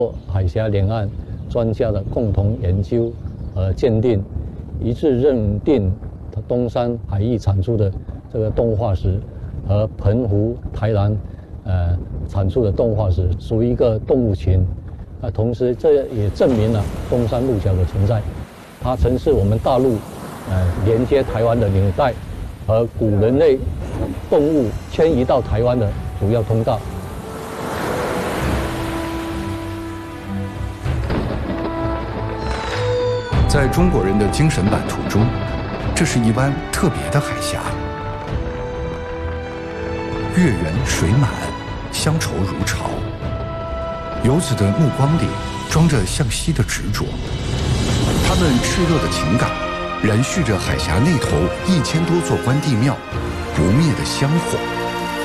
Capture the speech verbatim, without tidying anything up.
海峡两岸专家的共同研究和鉴定，一致认定东山海域产出的这个动物化石和澎湖、台南呃产出的动物化石属于一个动物群。啊，同时这也证明了东山鹿角的存在，它曾是我们大陆呃连接台湾的纽带和古人类动物迁移到台湾的主要通道。 在中国人的精神版图中，这是一湾特别的海峡，月圆水满，乡愁如潮。游子的目光里装着向西的执着，他们炽热的情感燃续着海峡那头一千多座关帝庙不灭的香火。